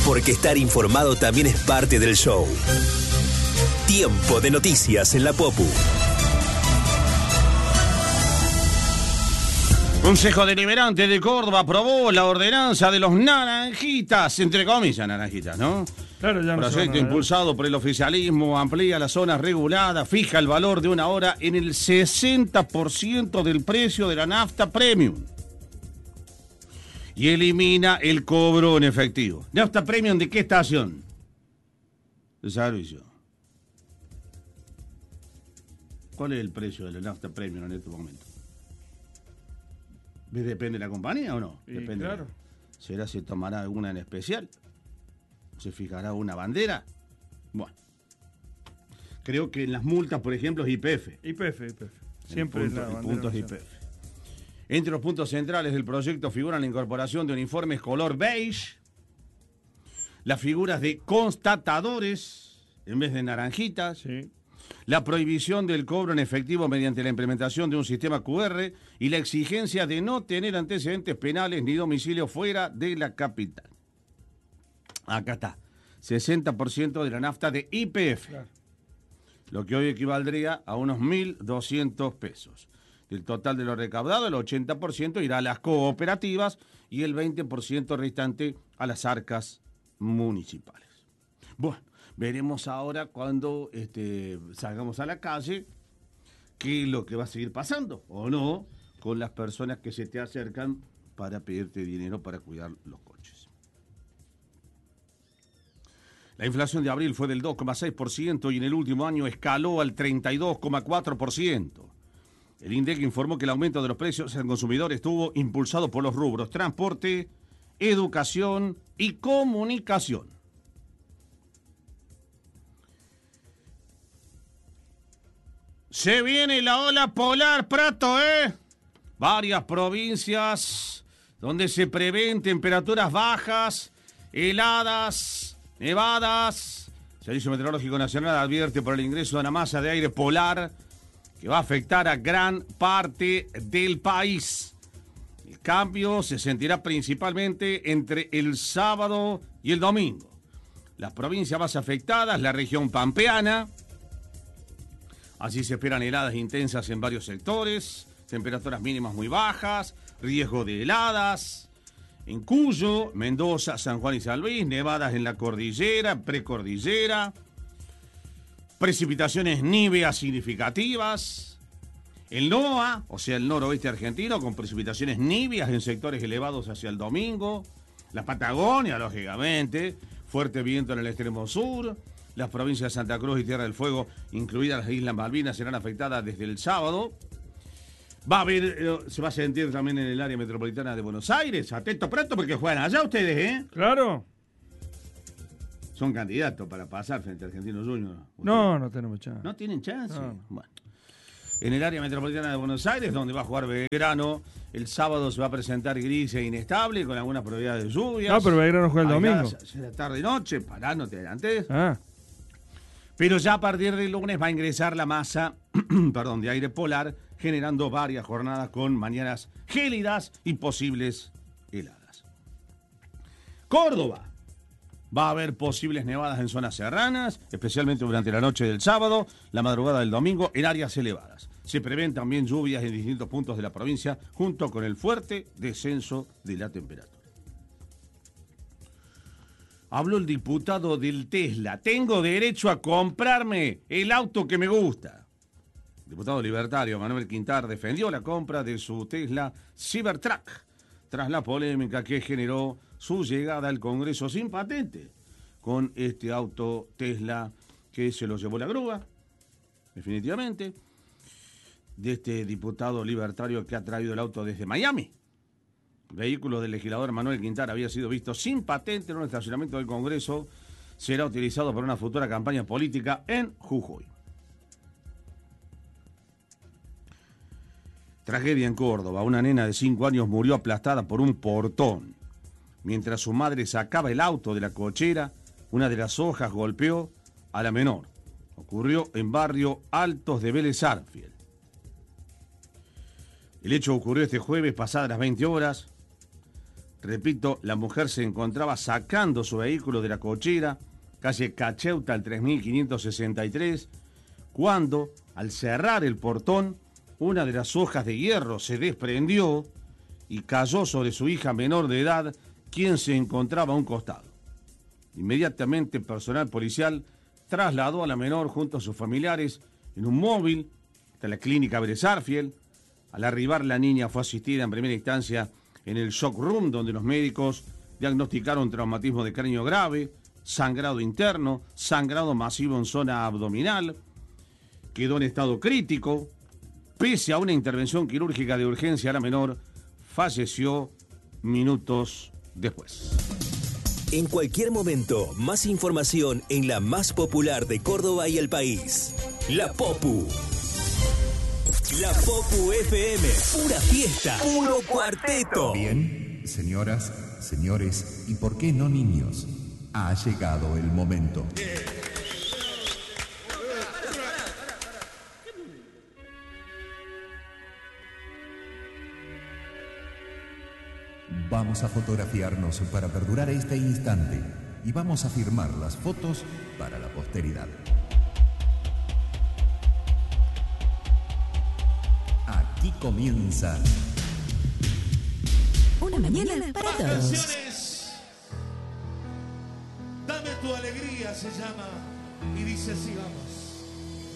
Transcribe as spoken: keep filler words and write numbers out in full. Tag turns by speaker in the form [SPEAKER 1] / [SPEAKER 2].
[SPEAKER 1] Porque estar informado también es parte del show. Tiempo de noticias en la Popu.
[SPEAKER 2] Consejo Deliberante de Córdoba aprobó la ordenanza de los naranjitas, entre comillas naranjitas, ¿no?
[SPEAKER 3] Claro, ya no
[SPEAKER 2] Proyecto impulsado por el oficialismo amplía las zonas reguladas, fija el valor de una hora en el sesenta por ciento del precio de la nafta premium. Y elimina el cobro en efectivo. ¿Nafta premium de qué estación? De servicio. ¿Cuál es el precio de la nafta premium en este momento? ¿Depende de la compañía o no?
[SPEAKER 3] Y
[SPEAKER 2] Depende.
[SPEAKER 3] claro.
[SPEAKER 2] ¿Será si tomará alguna en especial? ¿Se fijará una bandera? Bueno. Creo que en las multas, por ejemplo, es Y P F.
[SPEAKER 3] Y P F, Y P F. Siempre
[SPEAKER 2] el
[SPEAKER 3] es
[SPEAKER 2] punto,
[SPEAKER 3] la
[SPEAKER 2] el
[SPEAKER 3] bandera
[SPEAKER 2] punto es Y P
[SPEAKER 3] nacional.
[SPEAKER 2] F. Entre los puntos centrales del proyecto figuran la incorporación de uniformes color beige, las figuras de constatadores en vez de naranjitas,
[SPEAKER 3] Sí.
[SPEAKER 2] la prohibición del cobro en efectivo mediante la implementación de un sistema Q R y la exigencia de no tener antecedentes penales ni domicilio fuera de la capital. Acá está, sesenta por ciento de la nafta de Y P F,
[SPEAKER 3] Claro.
[SPEAKER 2] lo que hoy equivaldría a unos mil doscientos pesos. Del total de lo recaudado, el ochenta por ciento irá a las cooperativas y el veinte por ciento restante a las arcas municipales. Bueno, veremos ahora cuando este, salgamos a la calle qué es lo que va a seguir pasando o no con las personas que se te acercan para pedirte dinero para cuidar los coches. La inflación de abril fue del dos coma seis por ciento y en el último año escaló al treinta y dos coma cuatro por ciento. El INDEC informó que el aumento de los precios al consumidor estuvo impulsado por los rubros transporte, educación y comunicación. Se viene la ola polar, Prato, ¿eh? Varias provincias donde se prevén temperaturas bajas, heladas, nevadas. El Servicio Meteorológico Nacional advierte por el ingreso de una masa de aire polar que va a afectar a gran parte del país. El cambio se sentirá principalmente entre el sábado y el domingo. Las provincias más afectadas, la región pampeana. Así se esperan heladas intensas en varios sectores, temperaturas mínimas muy bajas, riesgo de heladas. En Cuyo, Mendoza, San Juan y San Luis, nevadas en la cordillera, precordillera. Precipitaciones níveas significativas. El NOA, o sea, el noroeste argentino, con precipitaciones níveas en sectores elevados hacia el domingo. La Patagonia, lógicamente. Fuerte viento en el extremo sur. Las provincias de Santa Cruz y Tierra del Fuego, incluidas las Islas Malvinas, serán afectadas desde el sábado. Va a haber, se va a sentir también en el área metropolitana de Buenos Aires. Atento pronto porque juegan allá ustedes, ¿eh?
[SPEAKER 3] Claro.
[SPEAKER 2] Son candidatos para pasar frente a Argentinos Juniors.
[SPEAKER 3] No, no tenemos chance.
[SPEAKER 2] ¿No tienen chance?
[SPEAKER 3] No.
[SPEAKER 2] Bueno. En el área metropolitana de Buenos Aires, donde va a jugar Belgrano, el sábado se va a presentar gris e inestable, con algunas probabilidades de lluvias.
[SPEAKER 3] No, pero Belgrano juega el
[SPEAKER 2] Aisladas
[SPEAKER 3] domingo.
[SPEAKER 2] hacia la tarde y noche, pará, no te adelantes.
[SPEAKER 3] Ah,
[SPEAKER 2] Pero ya a partir del lunes va a ingresar la masa perdón, de aire polar, generando varias jornadas con mañanas gélidas y posibles heladas. Córdoba. Va a haber posibles nevadas en zonas serranas, especialmente durante la noche del sábado, la madrugada del domingo, en áreas elevadas. Se prevén también lluvias en distintos puntos de la provincia, junto con el fuerte descenso de la temperatura. Habló el diputado del Tesla. Tengo derecho a comprarme el auto que me gusta. El diputado libertario Manuel Quintar defendió la compra de su Tesla Cybertruck tras la polémica que generó su llegada al Congreso sin patente con este auto Tesla que se lo llevó la grúa, definitivamente, de este diputado libertario que ha traído el auto desde Miami. El vehículo del legislador Manuel Quintar había sido visto sin patente en un estacionamiento del Congreso. Será utilizado para una futura campaña política en Jujuy. Tragedia en Córdoba. Una nena de cinco años murió aplastada por un portón. Mientras su madre sacaba el auto de la cochera, una de las hojas golpeó a la menor. Ocurrió en barrio Altos de Vélez Arfiel. El hecho ocurrió este jueves pasadas las veinte horas. Repito, la mujer se encontraba sacando su vehículo de la cochera, calle Cacheuta, al tres mil quinientos sesenta y tres, cuando, al cerrar el portón, una de las hojas de hierro se desprendió y cayó sobre su hija menor de edad, quien se encontraba a un costado. Inmediatamente, personal policial trasladó a la menor junto a sus familiares en un móvil hasta la clínica Bresarfield. Al arribar, la niña fue asistida en primera instancia en el shock room, donde los médicos diagnosticaron traumatismo de cráneo grave, sangrado interno, sangrado masivo en zona abdominal. Quedó en estado crítico. Pese a una intervención quirúrgica de urgencia, la menor falleció minutos después.
[SPEAKER 1] En cualquier momento, más información en la más popular de Córdoba y el país. La Popu. La Popu F M. Pura fiesta. Puro cuarteto.
[SPEAKER 4] Bien, señoras, señores, y por qué no niños, ha llegado el momento. Vamos a fotografiarnos para perdurar este instante y vamos a firmar las fotos para la posteridad. Aquí comienza
[SPEAKER 5] Una mañana para todos.
[SPEAKER 6] Canciones. Dame tu alegría se llama y dice así, vamos.